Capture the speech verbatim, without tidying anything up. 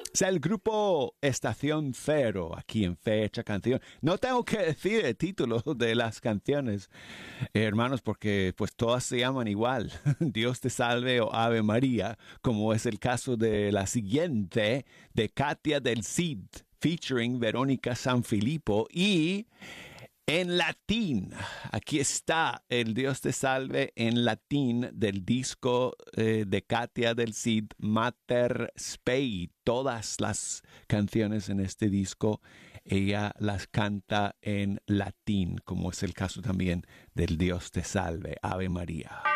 Es el grupo Estación Cero, aquí en Fecha Canción. No tengo que decir el título de las canciones, eh, hermanos, porque pues todas se llaman igual. Dios te salve o Ave María, como es el caso de la siguiente, de Katia del Cid, featuring Verónica Sanfilippo, y en latín. Aquí está el Dios te salve en latín del disco eh, de Katia del Cid, Mater Spei. Todas las canciones en este disco, ella las canta en latín, como es el caso también del Dios te salve, Ave María.